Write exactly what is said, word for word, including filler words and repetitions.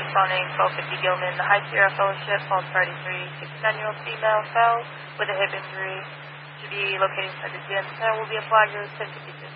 responding twelve fifty Gilman, the High Sierra Fellowship, Falls thirty-three, sixty-nine-year-old female fell with a hip injury. Should be located inside the gym. Center will be a flag ten fifty-six.